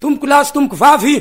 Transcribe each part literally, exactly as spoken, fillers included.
tomboko lahy sy tomboko vavy.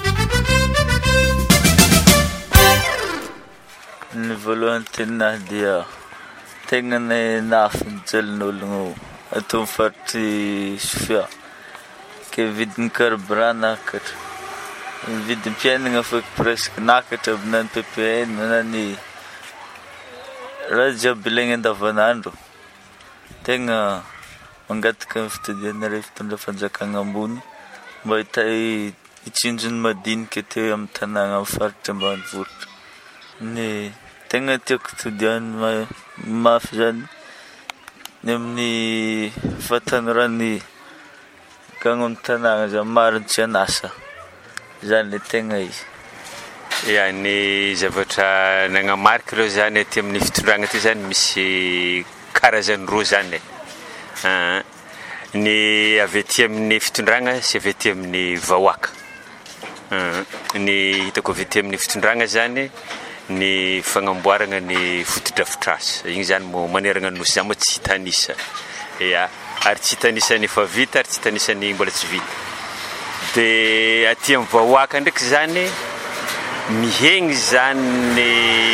Ny voalohany tenahy dia tegna ny nahafinjalon'ologno ato amin'ny faritry Sofia ke vidin'ny carburant nakatra, ny vidin'ny mpiainana feky presque nakatra aby na ny P P N na ny raha jiaby ilaigna andavanandro. Tegna mangataka ny fitodianareo fitondra fanjakana ambony mba hita hitsinjony madinika teo amin'ny tanàna amin'ny faritra ambanivohitra. Ny tegna tiako todiany mafy zany ny amin'ny fatanorany gagno amin'ny tanàna zany mariny tsy anasa zany le tegna izy. Ya, ny zavatra nagnamarika reo zany aty amin'ny fitondragna ty zany misy karazany roa zany. Uh, ny avy aty amin'ny fitondragna sy avy aty amin'ny vahoaka. Uh, ny hitako avy aty amin'ny fitondragna zany ny fagnamboarana ny fotodrafitrasa. Igny zany mo maneragna nosy zany mo tsy hitanisa. Ya, ary tsy hitanisa ny efa vita ary tsy hitanisa ny mbola tsy vita. De aty amin'ny vahoaka ndraiky zany mihegny zany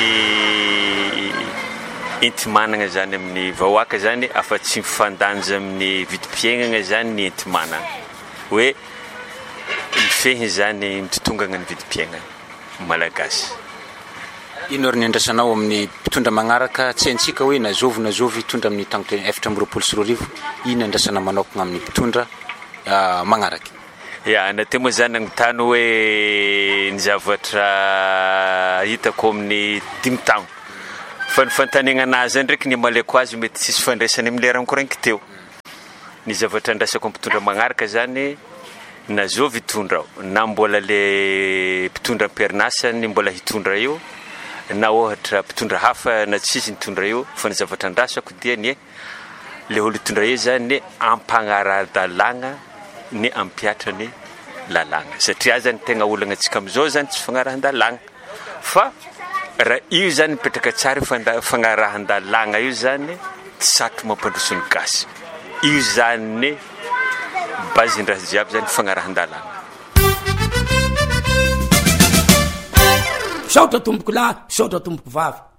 entimanana zany amin'ny vahoaka zany afa tsy mifandanja amin'ny vidim-piainana zany ny entimanana hoe mifehiny zany mitotongana ny vidim-piainana malagasy. Ino ary ny andrasanao amin'ny mpitondra magnaraka tsy haintsika hoe nazovy nazovy hitondra amin'ny tagnotra efatra amby roapolo sy roa arivo, ino andrasana manokana amin'ny mpitondra uh, magnaraka? Ya, nateo moa zany nagnotany hoe ny zavatra hitako amin'ny dimy taogno. Fa ny fantanegna anazy ndraiky ny maleko azy mety tsisy fandraisany amin'ny lerany korainky teo. Ny zavatra andrasako mpitondra magnaraka zany nazovy hitondra na mbola le mpitondra am-perinasany mbola hitondra io na ohatra mpitondra hafa na tsisy nitondra io, fa ny zavatra andrasako dia ny le olo hitondra io zany ampagnara-dalagna ny ampiatra ny lalagna satria zany tegna olagna antsika amizao zany tsy fagnarahan-dalagna fa raha io zany mipetraka tsara fagnarahan-dalagna io zany tsy satro mampandroso ny gasy. Io zany bazindraha jiaby zany fagnarahan-dalagna. Saotra tomboko lahy, saotra tomboko vavy.